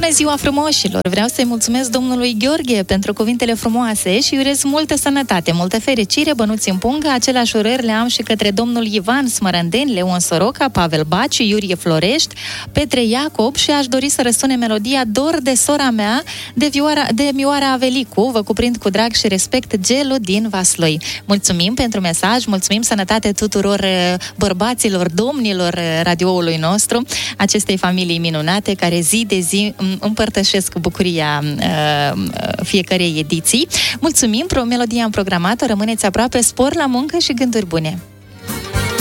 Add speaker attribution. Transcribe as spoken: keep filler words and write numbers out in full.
Speaker 1: Bună ziua, frumoșilor! Vreau să-i mulțumesc domnului Gheorghe pentru cuvintele frumoase și urez multă sănătate, multă fericire, bănuți în pungă. Același urări le am și către domnul Ivan Smărândeni, Leon Soroca, Pavel Baciu, Iurie Florești, Petre Iacob și aș dori să răsune melodia Dor de sora mea de, Vioara, de Mioara Avelicu. Vă cuprind cu drag și respect, Gelu din Vaslui. Mulțumim pentru mesaj, mulțumim, sănătate tuturor bărbaților, domnilor radioului nostru, acestei familii minunate care zi de zi împărtășesc bucuria uh, fiecarei ediții. Mulțumim, pro melodia am programat-o, rămâneți aproape, spor la muncă și gânduri bune!